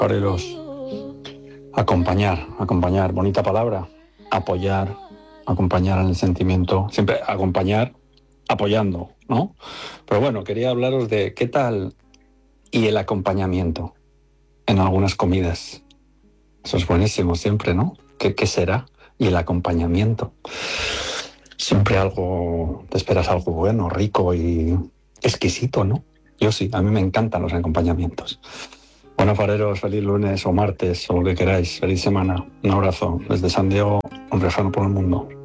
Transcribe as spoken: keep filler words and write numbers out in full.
fareros. Acompañar, acompañar, bonita palabra. Apoyar, acompañar en el sentimiento. Siempre acompañar apoyando, ¿no? Pero bueno, quería hablaros de qué tal y el acompañamiento en algunas comidas. Eso es buenísimo siempre, ¿no? ¿Qué, qué será? Y el acompañamiento. Siempre algo, te esperas algo bueno, rico y exquisito, ¿no? Yo sí, a mí me encantan los acompañamientos. Bueno, fareros, feliz lunes o martes o lo que queráis. Feliz semana. Un abrazo desde San Diego, un refrán por el mundo.